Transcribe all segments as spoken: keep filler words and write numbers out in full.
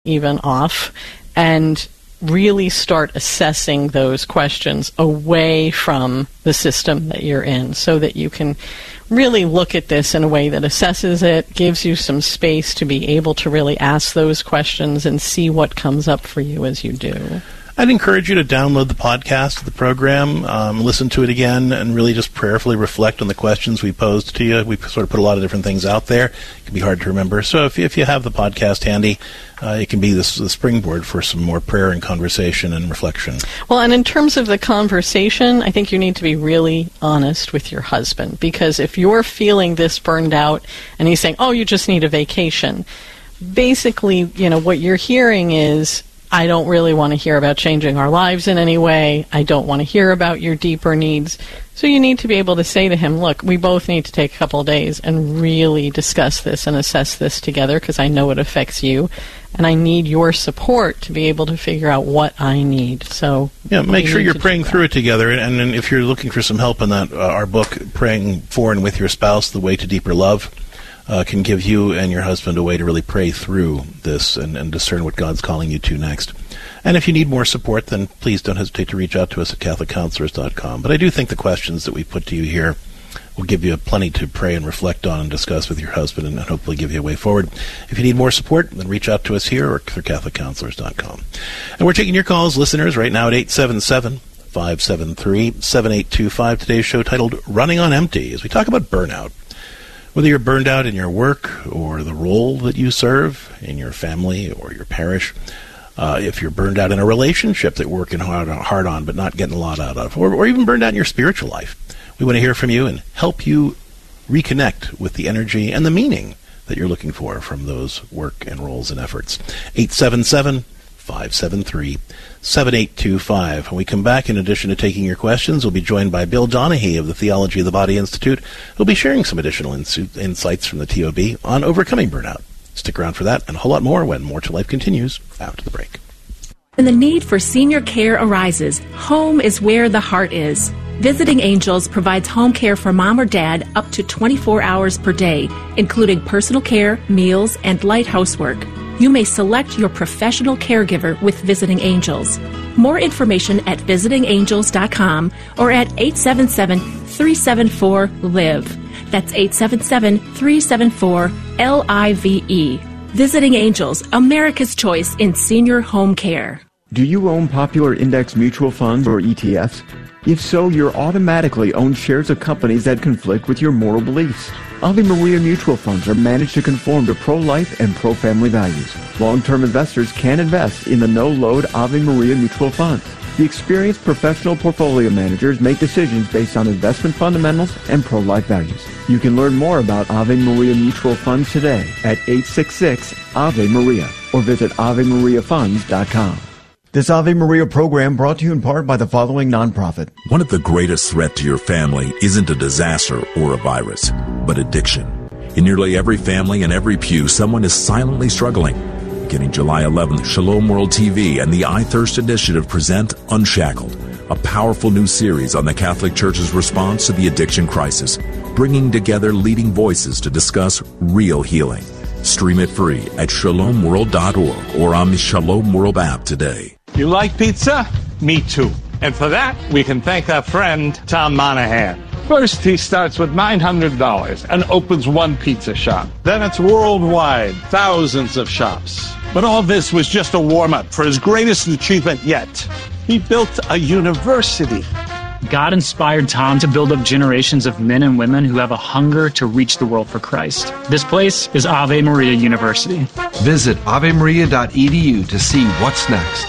even off, and really start assessing those questions away from the system that you're in so that you can really look at this in a way that assesses it, gives you some space to be able to really ask those questions and see what comes up for you as you do. I'd encourage you to download the podcast of the program, um, listen to it again, and really just prayerfully reflect on the questions we posed to you. We sort of put a lot of different things out there. It can be hard to remember. So if you, if you have the podcast handy, uh, it can be this, the springboard for some more prayer and conversation and reflection. Well, and in terms of the conversation, I think you need to be really honest with your husband, because if you're feeling this burned out and he's saying, oh, you just need a vacation, basically, you know, what you're hearing is, I don't really want to hear about changing our lives in any way. I don't want to hear about your deeper needs. So you need to be able to say to him, look, we both need to take a couple of days and really discuss this and assess this together, because I know it affects you, and I need your support to be able to figure out what I need. So yeah, make sure you're praying through it together. And, and if you're looking for some help in that, uh, our book, Praying For and With Your Spouse, The Way to Deeper Love, Uh, can give you and your husband a way to really pray through this and, and discern what God's calling you to next. And if you need more support, then please don't hesitate to reach out to us at catholic counselors dot com. But I do think the questions that we put to you here will give you plenty to pray and reflect on and discuss with your husband, and hopefully give you a way forward. If you need more support, then reach out to us here or through catholic counselors dot com. And we're taking your calls, listeners, right now at eight seven seven, five seven three, seven eight two five. Today's show titled Running on Empty, as we talk about burnout. Whether you're burned out in your work or the role that you serve in your family or your parish, uh, if you're burned out in a relationship that you're working hard, hard on but not getting a lot out of, or, or even burned out in your spiritual life, we want to hear from you and help you reconnect with the energy and the meaning that you're looking for from those work and roles and efforts. eight seven seven, five seven three, seven eight two five. When we come back, in addition to taking your questions, we'll be joined by Bill Donahue of the Theology of the Body Institute, who'll be sharing some additional ins- insights from the T O B on overcoming burnout. Stick around for that and a whole lot more when More to Life continues after the break. When the need for senior care arises, home is where the heart is. Visiting Angels provides home care for mom or dad up to twenty-four hours per day, including personal care, meals, and light housework. You may select your professional caregiver with Visiting Angels. More information at visiting angels dot com or at eight seven seven, three seven four, L I V E. That's eight seven seven, three seven four, L I V E. Visiting Angels, America's choice in senior home care. Do you own popular index mutual funds or E T Fs? If so, you're automatically own shares of companies that conflict with your moral beliefs. Ave Maria mutual funds are managed to conform to pro-life and pro-family values. Long-term investors can invest in the no-load Ave Maria mutual funds. The experienced professional portfolio managers make decisions based on investment fundamentals and pro-life values. You can learn more about Ave Maria mutual funds today at eight six six, A V E Maria or visit ave maria funds dot com. This Ave Maria program brought to you in part by the following nonprofit. One of the greatest threats to your family isn't a disaster or a virus, but addiction. In nearly every family and every pew, someone is silently struggling. Beginning July eleventh, Shalom World T V and the I Thirst Initiative present Unshackled, a powerful new series on the Catholic Church's response to the addiction crisis, bringing together leading voices to discuss real healing. Stream it free at shalom world dot org or on the Shalom World app today. You like pizza? Me too. And for that, we can thank our friend, Tom Monahan. First, he starts with nine hundred dollars and opens one pizza shop. Then it's worldwide, thousands of shops. But all this was just a warm-up for his greatest achievement yet. He built a university. God inspired Tom to build up generations of men and women who have a hunger to reach the world for Christ. This place is Ave Maria University. Visit ave maria dot e d u to see what's next.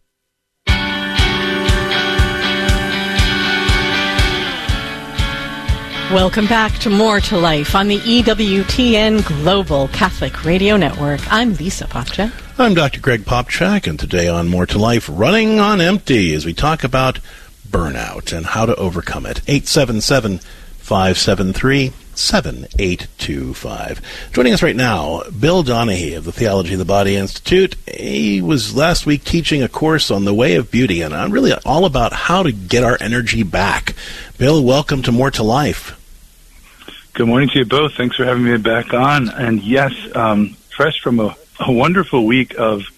Welcome back to More to Life on the E W T N Global Catholic Radio Network. I'm Lisa Popchak. I'm Doctor Greg Popchak, and today on More to Life, Running on Empty, as we talk about burnout and how to overcome it. eight seven seven, five seven three, seven eight two five. Joining us right now, Bill Donahue of the Theology of the Body Institute. He was last week teaching a course on the way of beauty, and I'm really all about how to get our energy back. Bill, welcome to More to Life. Good morning to you both. Thanks for having me back on. And yes, um, fresh from a, a wonderful week of